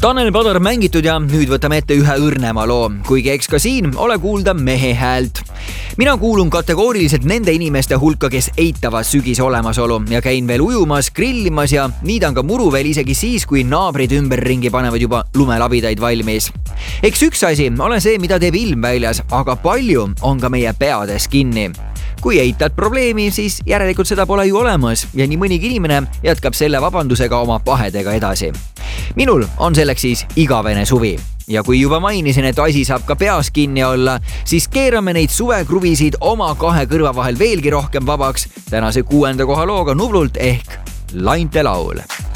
Tanel Padar mängitud ja nüüd võtame ette ühe õrnema loo, kuigi eks ka siin ole kuulda mehe häält. Mina kuulun kategooriliselt nende inimeste hulka, kes eitavad sügise olemasolu ja käin veel ujumas, grillimas ja niidan ka muru veel isegi siis, kui naabrid ümberringi panevad juba lumelabidaid valmis. Eks üks asi ole see, mida teeb ilm väljas, aga palju on ka meie peades kinni. Kui eitad probleemi, siis järelikult seda pole ju olemas ja nii mõnigi inimene jätkab selle vabandusega oma pahedega edasi. Minul on selleks siis igavene suvi. Ja kui juba mainisin, et asi saab ka peas kinni olla, siis keerame neid suvekruvisid oma kahe kõrva vahel veelgi rohkem vabaks tänase 6. koha looga Nublult ehk Lainte laul.